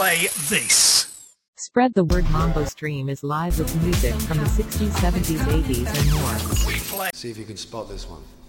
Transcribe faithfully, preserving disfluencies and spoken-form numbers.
play this. Spread the word. Mambo Stream is live with music from the sixties, seventies, eighties, and more. We play. See if you can spot this one.